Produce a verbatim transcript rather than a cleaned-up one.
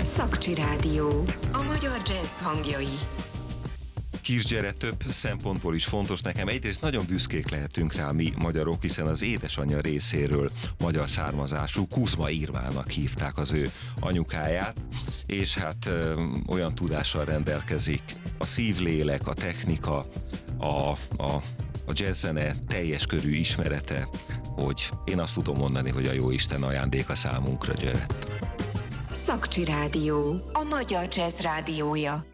Szakcsi Rádió. A magyar jazz hangjai. Kisgyere több szempontból is fontos nekem. Egyrészt nagyon büszkék lehetünk rá mi magyarok, hiszen az édesanyja részéről magyar származású Kuzma Irmának hívták az ő anyukáját, és hát ö, olyan tudással rendelkezik, a szívlélek, a technika, a, a, a jazzzene teljes körű ismerete, hogy én azt tudom mondani, hogy a jóisten ajándéka számunkra, Gyerett. Szakcsi Rádió. A magyar jazz rádiója.